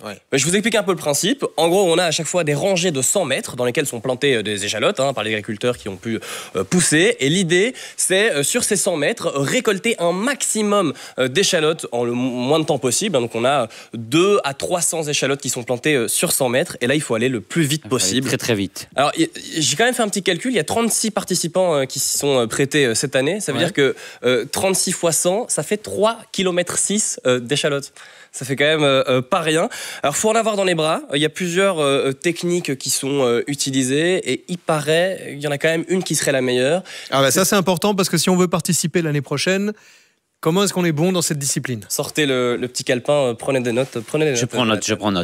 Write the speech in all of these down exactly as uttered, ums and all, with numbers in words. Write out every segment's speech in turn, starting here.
Ouais. Je vous explique un peu le principe. En gros, on a à chaque fois des rangées de cent mètres dans lesquelles sont plantées des échalotes hein, par les agriculteurs qui ont pu euh, pousser. Et l'idée, c'est euh, sur ces cent mètres, récolter un maximum euh, d'échalotes en le moins de temps possible. Donc on a deux à trois cents échalotes qui sont plantées euh, sur cent mètres. Et là, il faut aller le plus vite possible. Très très vite. Alors, j'ai quand même fait un petit calcul. Il y a trente-six participants euh, qui s'y sont prêtés euh, cette année. Ça veut ouais. dire que euh, trente-six fois cent, ça fait trois virgule six kilomètres euh, d'échalotes. Ça fait quand même euh, pas rien. Alors, faut en avoir dans les bras. Il y a plusieurs euh, techniques qui sont euh, utilisées et il paraît, il y en a quand même une qui serait la meilleure. Ah bah ça c'est important parce que si on veut participer l'année prochaine, comment est-ce qu'on est bon dans cette discipline? Sortez le, le petit calepin, euh, prenez des notes. Prenez des Je notes, prends note, je prends note.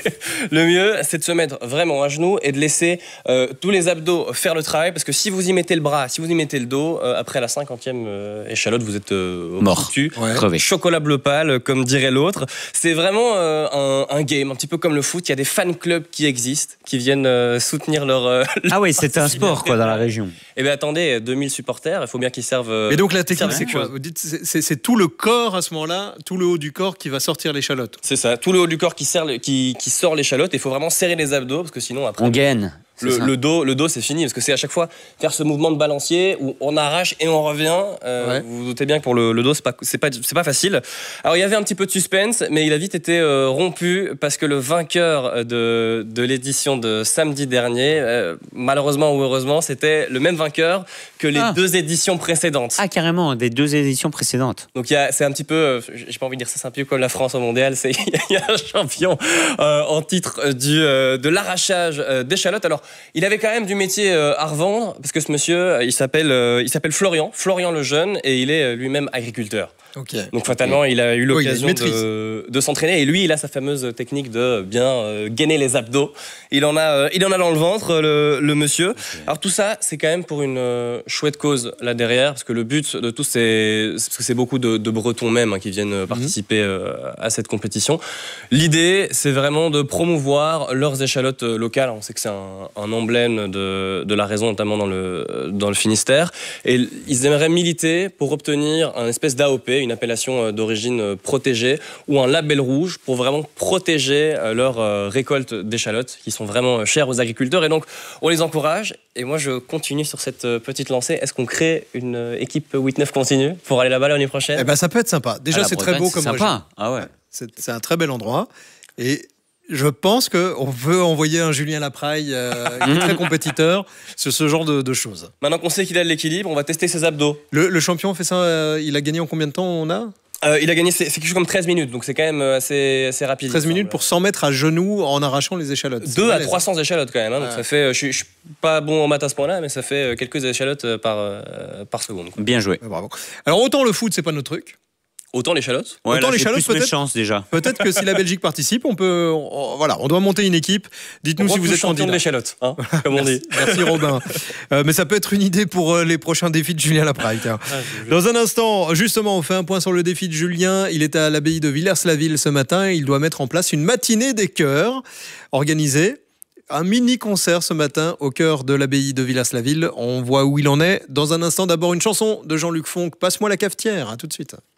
Le mieux, c'est de se mettre vraiment à genoux et de laisser euh, tous les abdos faire le travail. Parce que si vous y mettez le bras, si vous y mettez le dos, euh, après la cinquantième euh, échalote, vous êtes euh, mort, foutu. ouais. Crevé. Chocolat bleu pâle, comme dirait l'autre. C'est vraiment euh, un, un game, un petit peu comme le foot. Il y a des fan clubs qui existent, qui viennent euh, soutenir leur. Euh, ah oui, c'est un sport quoi dans la région. Eh bien attendez, deux mille supporters, il faut bien qu'ils servent. Euh, Mais donc la technique, c'est quoi? Vous dites, c'est, c'est tout le corps à ce moment-là, tout le haut du corps qui va sortir l'échalote. C'est ça, tout le haut du corps qui, serre, qui, qui sort l'échalote. Il faut vraiment serrer les abdos parce que sinon après. On gaine. Le, le dos, le dos c'est fini parce que c'est à chaque fois faire ce mouvement de balancier où on arrache et on revient. Euh, ouais. Vous vous doutez bien que pour le, le dos c'est pas c'est pas c'est pas facile. Alors il y avait un petit peu de suspense, mais il a vite été euh, rompu parce que le vainqueur de de l'édition de samedi dernier, euh, malheureusement ou heureusement, c'était le même vainqueur que les ah. deux éditions précédentes. Ah carrément, des deux éditions précédentes. Donc il y a c'est un petit peu, euh, j'ai pas envie de dire ça, c'est un peu comme la France au mondial. C'est il y a un champion euh, en titre du euh, de l'arrachage euh, d'échalotes. Alors il avait quand même du métier euh, à revendre parce que ce monsieur, il s'appelle, euh, il s'appelle Florian, Florian le Jeune, et il est euh, lui-même agriculteur. Okay. Donc fatalement, il a eu l'occasion oui, de, de s'entraîner et lui, il a sa fameuse technique de bien euh, gainer les abdos. Il en a, euh, il en a dans le ventre, le, le monsieur. Okay. Alors tout ça, c'est quand même pour une euh, chouette cause là derrière, parce que le but de tout, c'est parce que c'est beaucoup de, de Bretons même hein, qui viennent participer euh, à cette compétition. L'idée, c'est vraiment de promouvoir leurs échalotes locales. On sait que c'est un, un emblème de, de la région, notamment dans le, dans le Finistère. Et ils aimeraient militer pour obtenir un espèce d'A O P, une appellation d'origine protégée, ou un label rouge pour vraiment protéger leur récolte d'échalotes qui sont vraiment chères aux agriculteurs. Et donc, on les encourage. Et moi, je continue sur cette petite lancée. Est-ce qu'on crée une équipe huit neuf continue pour aller là-bas l'année prochaine? Eh ben, ça peut être sympa. Déjà, c'est très beau comme sympa. Ah ouais. C'est, c'est un très bel endroit. Et je pense qu'on veut envoyer un Julien Lapraille, euh, qui est très compétiteur, sur ce genre de, de choses. Maintenant qu'on sait qu'il a de l'équilibre, on va tester ses abdos. Le, le champion fait ça, euh, il a gagné en combien de temps on a euh, Il a gagné, c'est, c'est quelque chose comme treize minutes, donc c'est quand même assez, assez rapide. treize minutes pour s'en mettre à genoux en arrachant les échalotes. deux à trois cents échalotes quand même, hein, donc ah. ça fait, je, je suis pas bon en maths à ce point-là, mais ça fait quelques échalotes par, euh, par seconde. Quoi. Bien joué. Bravo. Alors autant le foot, c'est pas notre truc. Autant l'échalote. Ouais, Autant là, l'échalote, j'ai plus mes chances déjà. Peut-être que si la Belgique participe, on peut, on, voilà, on doit monter une équipe. Dites-nous on si vous êtes champion de l'échalote, hein, comme on dit. Merci Robin. Euh, mais ça peut être une idée pour euh, les prochains défis de Julien Lapraille. Ah, Dans un instant, justement, on fait un point sur le défi de Julien. Il est à l'abbaye de Villers-la-Ville ce matin. Il doit mettre en place une matinée des chœurs organisée. Un mini-concert ce matin au cœur de l'abbaye de Villers-la-Ville. On voit où il en est. Dans un instant, d'abord une chanson de Jean-Luc Fonck. Passe-moi la cafetière. À tout de suite.